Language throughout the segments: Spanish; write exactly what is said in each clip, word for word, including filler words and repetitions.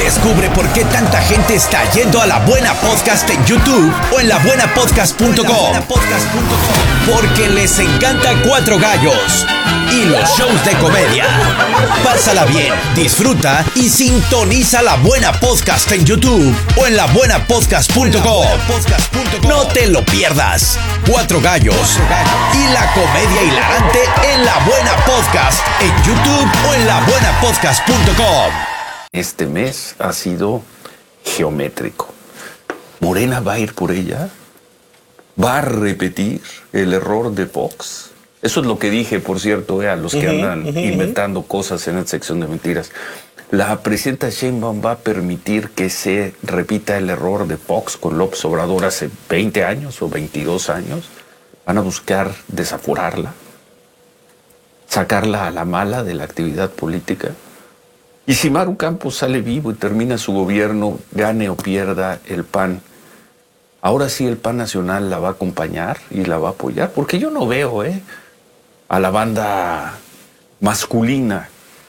Descubre por qué tanta gente está yendo a La Buena Podcast en YouTube o en la buena podcast punto com. Porque les encanta Cuatro Gallos y los shows de comedia. Pásala bien, disfruta y sintoniza La Buena Podcast en YouTube o en la buena podcast punto com. No te lo pierdas. Cuatro Gallos y la comedia hilarante en La Buena Podcast en YouTube o en la buena podcast punto com. Este mes ha sido geométrico. ¿Morena va a ir por ella? ¿Va a repetir el error de Fox? Eso es lo que dije, por cierto, eh, a los que uh-huh, andan uh-huh, inventando uh-huh. cosas en la sección de mentiras. La presidenta Sheinbaum va a permitir que se repita el error de Fox con López Obrador hace veinte años o veintidós años. Van a buscar desaforarla, sacarla a la mala de la actividad política. Y si Maru Campos sale vivo y termina su gobierno, gane o pierda el P A N, ahora sí el P A N Nacional la va a acompañar y la va a apoyar, porque yo no veo eh, a la banda masculina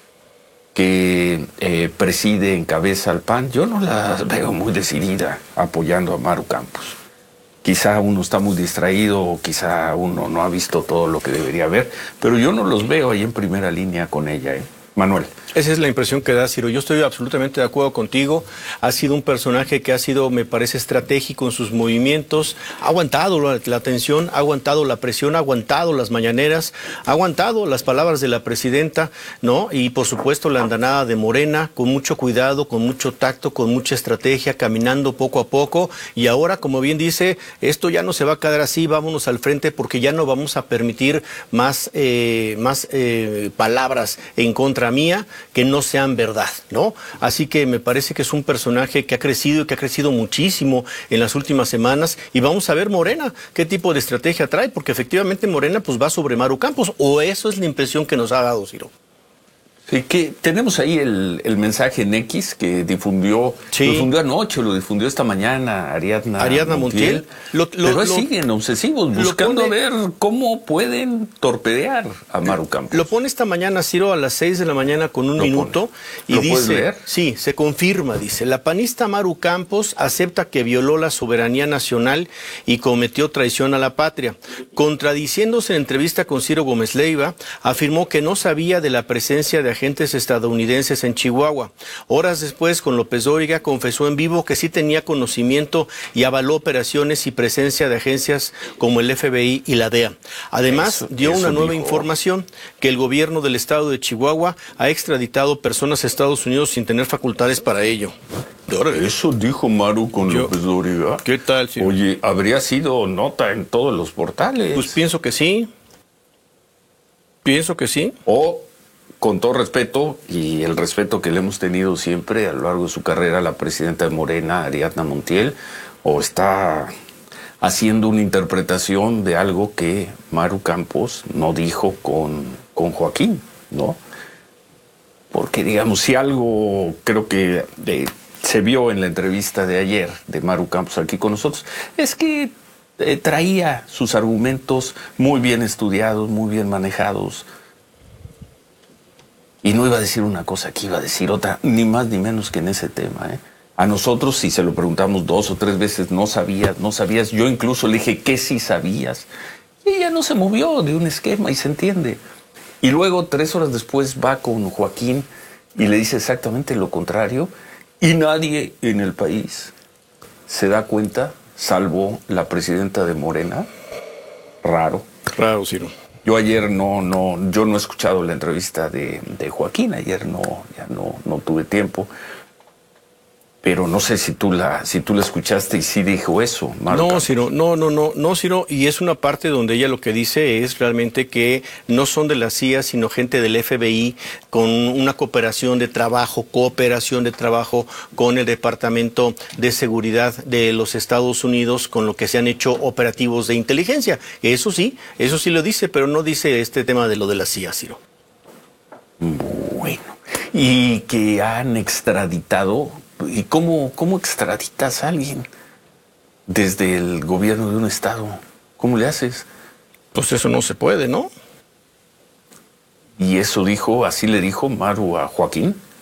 que eh, preside, encabeza al P A N, yo no la veo muy decidida apoyando a Maru Campos. Quizá uno está muy distraído o quizá uno no ha visto todo lo que debería ver, pero yo no los veo ahí en primera línea con ella, ¿eh? Manuel. Esa es la impresión que da, Ciro. Yo estoy absolutamente de acuerdo contigo. Ha sido un personaje que ha sido, me parece, estratégico en sus movimientos. Ha aguantado la, la tensión, ha aguantado la presión, ha aguantado las mañaneras, ha aguantado las palabras de la presidenta, ¿no? Y, por supuesto, la andanada de Morena, con mucho cuidado, con mucho tacto, con mucha estrategia, caminando poco a poco. Y ahora, como bien dice, esto ya no se va a quedar así, vámonos al frente, porque ya no vamos a permitir más, eh, más eh, palabras en contra mía que no sean verdad, ¿no? Así que me parece que es un personaje que ha crecido y que ha crecido muchísimo en las últimas semanas, y vamos a ver Morena qué tipo de estrategia trae, porque efectivamente Morena pues va sobre Maru Campos, o eso es la impresión que nos ha dado, Ciro. Sí, que tenemos ahí el, el mensaje en X que difundió, sí. lo difundió anoche, lo difundió esta mañana Ariadna, Ariadna Montiel. Montiel. Lo, lo, Pero lo, siguen obsesivos, buscando pone, ver cómo pueden torpedear a Maru Campos. Lo pone esta mañana, Ciro, a las seis de la mañana con un lo minuto. Pone. Y ¿Lo dice, puedes leer? Sí, se confirma, dice, la panista Maru Campos acepta que violó la soberanía nacional y cometió traición a la patria. Contradiciéndose en entrevista con Ciro Gómez Leiva, afirmó que no sabía de la presencia de agentes estadounidenses en Chihuahua. Horas después, con López Dóriga, confesó en vivo que sí tenía conocimiento y avaló operaciones y presencia de agencias como el F B I y la D E A. Además, eso, dio eso una nueva dijo. información, que el gobierno del estado de Chihuahua ha extraditado personas a Estados Unidos sin tener facultades para ello. Eso dijo Maru con Yo, López Dóriga. ¿Qué tal? Sí? Oye, habría sido nota en todos los portales. Pues pienso que sí. Pienso que sí. O... con todo respeto, y el respeto que le hemos tenido siempre a lo largo de su carrera, la presidenta de Morena, Ariadna Montiel, o está haciendo una interpretación de algo que Maru Campos no dijo con, con Joaquín, ¿no? Porque, digamos, si algo creo que de, se vio en la entrevista de ayer de Maru Campos aquí con nosotros, es que eh, traía sus argumentos muy bien estudiados, muy bien manejados. Y no iba a decir una cosa, aquí iba a decir otra, ni más ni menos que en ese tema, ¿eh? A nosotros, si se lo preguntamos dos o tres veces, no sabías, no sabías. Yo incluso le dije que sí sabías. Y ella no se movió de un esquema y se entiende. Y luego, tres horas después, va con Joaquín y le dice exactamente lo contrario. Y nadie en el país se da cuenta, salvo la presidenta de Morena. Raro. Raro, Ciro. Yo ayer no, no, yo no he escuchado la entrevista de, de Joaquín, ayer no, ya no, no tuve tiempo, pero no sé si tú la, si tú la escuchaste y sí dijo eso, Maru. No, Ciro, no, no, no, no, Ciro, y es una parte donde ella lo que dice es realmente que no son de la C I A, sino gente del F B I, con una cooperación de trabajo, cooperación de trabajo con el Departamento de Seguridad de los Estados Unidos, con lo que se han hecho operativos de inteligencia. Eso sí, eso sí lo dice, pero no dice este tema de lo de la C I A, Ciro. Bueno, y que han extraditado. ¿Y cómo, cómo extraditas a alguien desde el gobierno de un estado? ¿Cómo le haces? Pues eso no se puede, ¿no? Y eso dijo, así le dijo Maru a Joaquín.